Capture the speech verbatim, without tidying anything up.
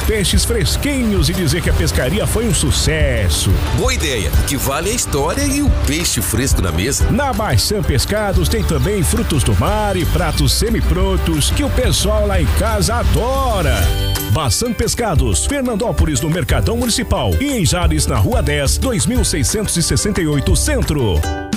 peixes fresquinhos e dizer que a pescaria foi um sucesso. Boa ideia. O que vale é a história e o peixe fresco na mesa. Na Maçã Pescados tem também frutos do mar e pratos semi-prontos que o pessoal lá em casa adora. Maçã Pescados, Fernandópolis, no Mercadão Municipal e em Jales, na Rua dez, dois mil seiscentos e sessenta e oito, Centro.